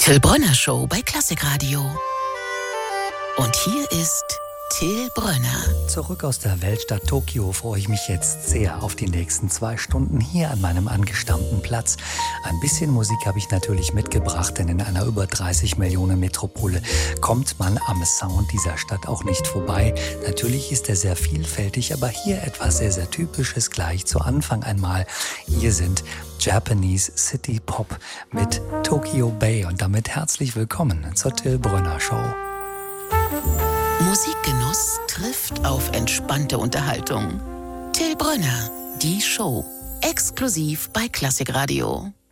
Till Brönner Show bei Klassikradio. Und hier ist Till Brönner. Zurück aus der Weltstadt Tokio freue ich mich jetzt sehr auf die nächsten 2 Stunden hier an meinem angestammten Platz. Ein bisschen Musik habe ich natürlich mitgebracht, denn in einer über 30 Millionen Metropole kommt man am Sound dieser Stadt auch nicht vorbei. Natürlich ist er sehr vielfältig, aber hier etwas sehr, sehr Typisches gleich zu Anfang einmal. Hier sind Japanese City Pop mit Tokyo Bay und damit herzlich willkommen zur Till Brönner Show. Musikgenuss trifft auf entspannte Unterhaltung. Till Brönner, die Show. Exklusiv bei Klassikradio.